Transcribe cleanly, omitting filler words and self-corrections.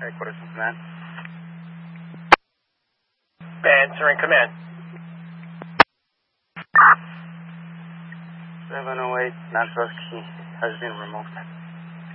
Quarters from command. Answering command. 708 Knoxville key has been removed.